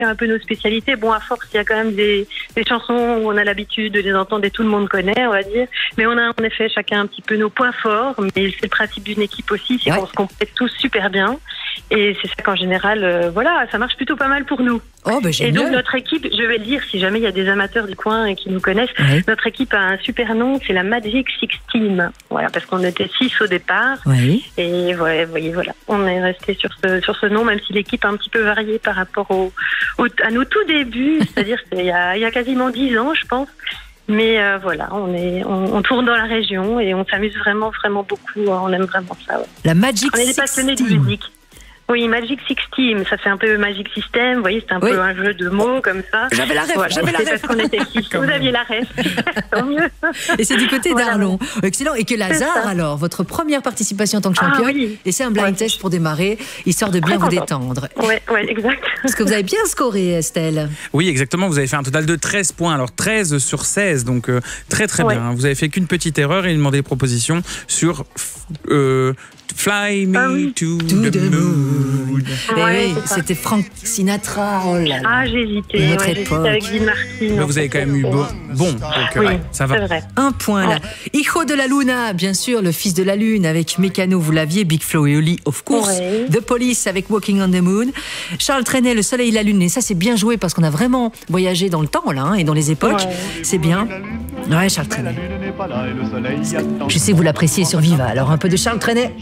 chacun un peu nos spécialités. Bon, à force, il y a quand même des chansons où on a l'habitude de les entendre et tout le monde connaît, on va dire. Mais on a en effet chacun un petit peu nos points forts. Mais c'est le principe d'une équipe aussi, c'est qu'on se complète tous super bien. Et c'est ça qu'en général, voilà, ça marche plutôt pas mal pour nous. Oh, ben, et donc notre équipe, je vais le dire, si jamais il y a des amateurs du coin et qui nous connaissent, notre équipe a un super nom, c'est la Magic Six Team. Voilà, parce qu'on était 6 au départ. Oui. Et ouais, voyez, voilà, on est resté sur ce nom, même si l'équipe a un petit peu varié par rapport à nos tout débuts, c'est-à-dire il y a quasiment 10 ans, je pense. Mais voilà, on tourne dans la région et on s'amuse vraiment, vraiment beaucoup. On aime vraiment ça. Ouais. La Magic Six Team. On est des passionnés de musique. Oui, Magic Six Team, ça fait un peu Magic System, vous voyez, c'est un peu un jeu de mots comme ça. J'avais la rêve, j'avais la rêve. Parce qu'on était 6, vous aviez la rêve, tant mieux. Et c'est du côté d'Arlon. Excellent. Et quel hasard alors, votre première participation en tant que championne. Oui. Et c'est un blind test pour démarrer, histoire de bien vous détendre. Oui, exact. Parce que vous avez bien scoré, Estelle. Oui, exactement, vous avez fait un total de 13 points, alors 13 sur 16, donc très bien. Vous avez fait qu'une petite erreur et demandé des propositions sur... Fly me to the moon. Oui, c'était Frank Sinatra. Oh là là. Ah, j'ai hésité. Notre époque. Avec Dean Martin. Mais vous avez quand même eu bon. Donc, ça va. C'est vrai. Un point là. Hijo de la Luna, bien sûr, le fils de la Lune avec Mécano, vous l'aviez. Big Flo et Oli, of course. The Police avec Walking on the Moon. Charles Trenet, Le Soleil et la Lune. Et ça, c'est bien joué parce qu'on a vraiment voyagé dans le temps là, et dans les époques. C'est bien. Ouais, Charles Trenet. Je sais que vous l'appréciez sur Viva. Alors, un peu de Charles Trenet.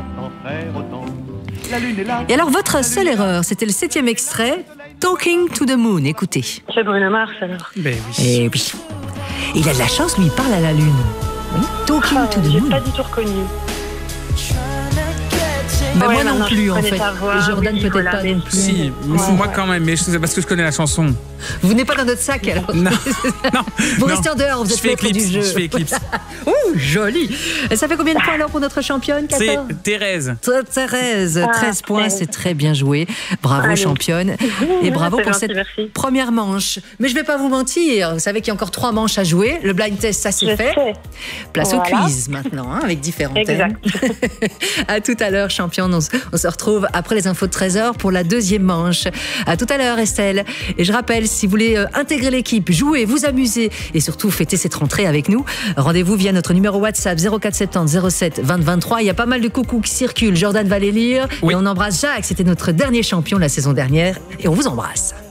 Et alors, votre seule erreur, c'était le 7e extrait, Talking to the Moon. Écoutez. C'est Bruno Mars, alors. Ben oui. Eh oui. Il a de la chance, lui, il parle à la Lune. Oui. Talking to the Moon. J'ai pas du tout reconnu. Ben moi non plus, en fait. Et Jordan peut-être pas non plus. Si, moi quand même, mais c'est parce que je connais la chanson. Vous n'êtes pas dans notre sac, alors. Non. Vous restez en dehors, vous êtes maître du jeu. Je fais Eclipse. Ouh, joli. Ça fait combien de points alors pour notre championne, 14? C'est Thérèse. Thérèse, 13 points, c'est très bien joué. Bravo, championne. Et bravo pour cette première manche. Mais je ne vais pas vous mentir, vous savez qu'il y a encore 3 manches à jouer. Le blind test, ça c'est fait. Place au quiz maintenant, avec différents thèmes. À tout à l'heure, championne. On se retrouve après les infos de 13h pour la 2e manche. À tout à l'heure, Estelle. Et je rappelle, si vous voulez intégrer l'équipe, jouer, vous amuser et surtout fêter cette rentrée avec nous, rendez-vous via notre numéro WhatsApp 0470 07 20 23. Il y a pas mal de coucou qui circulent. Jordan va les lire. Et on embrasse Jacques. C'était notre dernier champion la saison dernière. Et on vous embrasse.